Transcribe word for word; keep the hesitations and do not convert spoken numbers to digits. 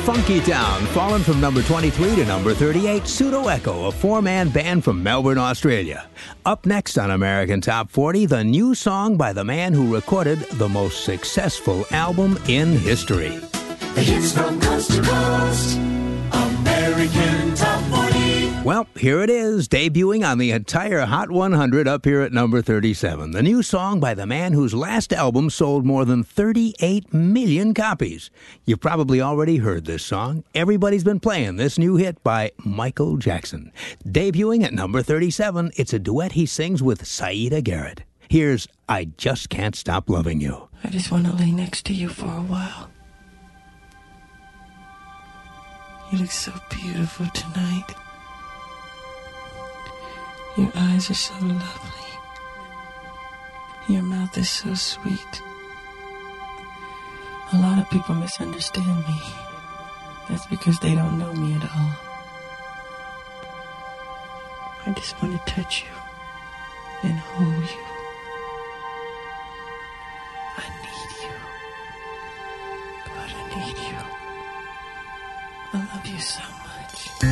Funky Town, fallen from number twenty-three to number thirty-eight, Pseudo Echo, a four-man band from Melbourne, Australia. Up next on American Top forty, the new song by the man who recorded the most successful album in history. The hits from coast to coast, American Top forty. Well, here it is, debuting on the entire Hot one hundred up here at number thirty-seven. The new song by the man whose last album sold more than thirty-eight million copies. You've probably already heard this song. Everybody's been playing this new hit by Michael Jackson. Debuting at number thirty-seven, it's a duet he sings with Saida Garrett. Here's I Just Can't Stop Loving You. I just want to lay next to you for a while. You look so beautiful tonight. Your eyes are so lovely. Your mouth is so sweet. A lot of people misunderstand me. That's because they don't know me at all. I just want to touch you and hold you. I need you. God, I need you. I love you so much.